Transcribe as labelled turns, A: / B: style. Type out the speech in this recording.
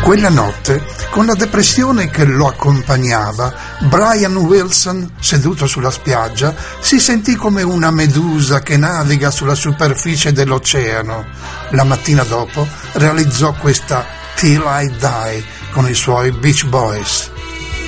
A: Quella notte, con la depressione che lo accompagnava, Brian Wilson, seduto sulla spiaggia, si sentì come una medusa che naviga sulla superficie dell'oceano. La mattina dopo realizzò questa Till I Die con i suoi Beach Boys.